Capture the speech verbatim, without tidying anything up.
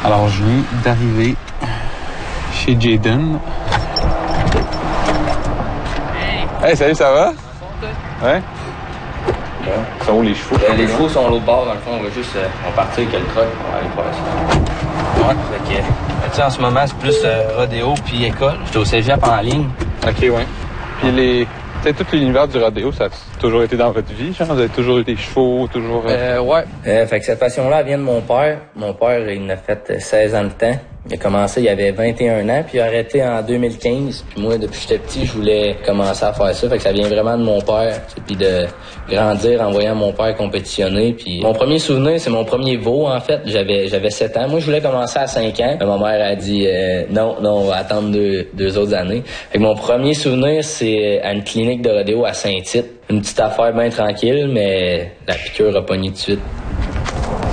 Alors, je viens d'arriver chez Jayden. Hey! Hey, salut, ça va? Ouais? Bon. Ils sont où les chevaux? Euh, les chevaux sont à l'autre bord, dans le fond, on va juste euh, on va partir avec le truck, on va aller faire ça. Ouais. Fait que, euh, tu sais, en ce moment, c'est plus euh, rodéo puis école. J'étais au cégep en ligne. Ok, ouais. Puis les... Tu sais, tout l'univers du rodéo, ça a toujours été dans votre vie, genre? Vous avez toujours eu des chevaux, toujours... Euh, ouais. Euh, fait que cette passion-là, elle vient de mon père. Mon père, il en a fait seize ans de temps. Il a commencé, il avait vingt et un ans, puis il a arrêté en deux mille quinze. Puis moi, depuis que j'étais petit, je voulais commencer à faire ça. Fait que ça vient vraiment de mon père. Puis de grandir en voyant mon père compétitionner. Puis mon premier souvenir, c'est mon premier veau, en fait. J'avais j'avais sept ans. Moi, je voulais commencer à cinq ans. Mais ma mère a dit euh, non, non, on va attendre deux, deux autres années. Fait que mon premier souvenir, c'est à une clinique de rodéo à Saint-Tite. Une petite affaire bien tranquille, mais la piqûre a pogné tout de suite.